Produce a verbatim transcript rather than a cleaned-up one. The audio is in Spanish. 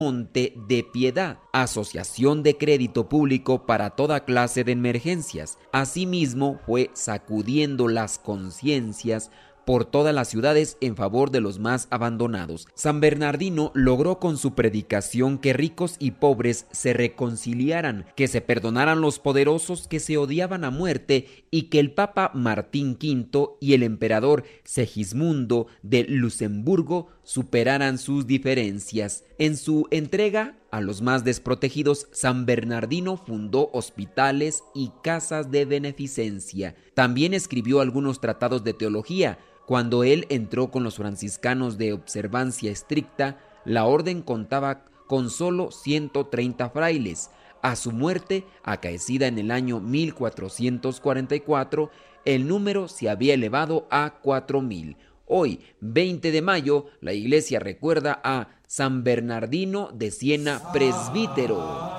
Monte de Piedad, asociación de crédito público para toda clase de emergencias. Asimismo, fue sacudiendo las conciencias por todas las ciudades en favor de los más abandonados. San Bernardino logró con su predicación que ricos y pobres se reconciliaran, que se perdonaran los poderosos que se odiaban a muerte y que el Papa Martín quinto y el emperador Segismundo de Luxemburgo superaran sus diferencias. En su entrega a los más desprotegidos, San Bernardino fundó hospitales y casas de beneficencia. También escribió algunos tratados de teología. Cuando él entró con los franciscanos de observancia estricta, la orden contaba con solo ciento treinta frailes. A su muerte, acaecida en el año mil cuatrocientos cuarenta y cuatro, el número se había elevado a cuatro mil. Hoy, veinte de mayo, la iglesia recuerda a San Bernardino de Siena, presbítero.